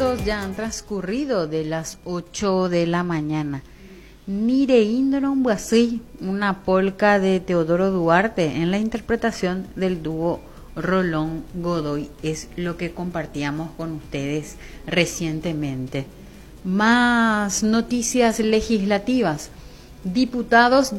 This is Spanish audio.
minutos ya han transcurrido de las 8 de la mañana. Nire Indron Buasí, una polca de Teodoro Duarte en la interpretación del dúo Rolón Godoy, es lo que compartíamos con ustedes recientemente. Más noticias legislativas. Diputados